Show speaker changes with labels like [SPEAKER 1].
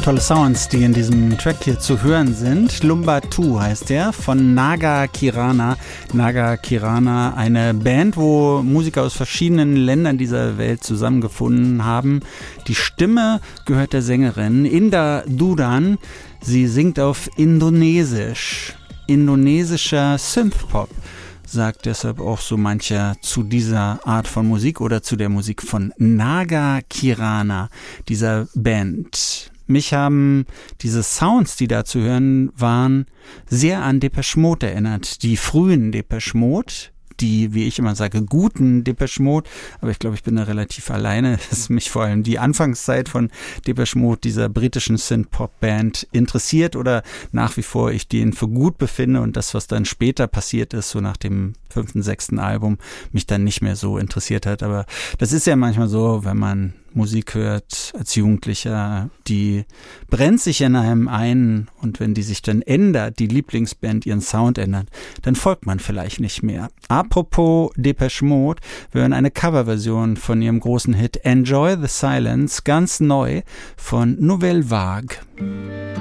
[SPEAKER 1] tolle Sounds, die in diesem Track hier zu hören sind. Lumbatu heißt der, von Naga Kirana. Naga Kirana, eine Band, wo Musiker aus verschiedenen Ländern dieser Welt zusammengefunden haben. Die Stimme gehört der Sängerin Indah Duran. Sie singt auf Indonesisch. Indonesischer Synthpop, sagt deshalb auch so mancher zu dieser Art von Musik oder zu der Musik von Naga Kirana, dieser Band. Mich haben diese Sounds, die da zu hören waren, sehr an Depeche Mode erinnert. Die frühen Depeche Mode, die, wie ich immer sage, guten Depeche Mode, aber ich glaube, ich bin da relativ alleine, dass mich vor allem die Anfangszeit von Depeche Mode, dieser britischen Synth-Pop-Band, interessiert oder nach wie vor ich den für gut befinde und das, was dann später passiert ist, so nach dem 5., 6. Album, mich dann nicht mehr so interessiert hat. Aber das ist ja manchmal so, wenn man Musik hört als Jugendlicher, die brennt sich in einem ein und wenn die sich dann ändert, die Lieblingsband ihren Sound ändert, dann folgt man vielleicht nicht mehr. Apropos Depeche Mode, wir hören eine Coverversion von ihrem großen Hit Enjoy the Silence, ganz neu von Nouvelle Vague.